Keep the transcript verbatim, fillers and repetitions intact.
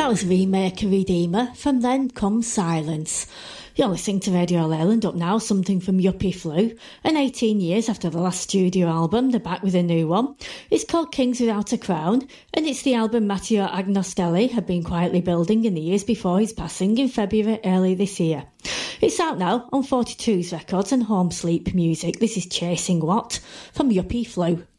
That was Remake Redeemer from Then Comes Silence. You're listening to Radio Leyland. Up now, something from Yuppie Flu. And eighteen years after the last studio album, they're back with a new one. It's called Kings Without a Crown, and it's the album Matteo Agnostelli had been quietly building in the years before his passing in February early this year. It's out now on forty-two's Records and Home Sleep Music. This is Chasing What from Yuppie Flu.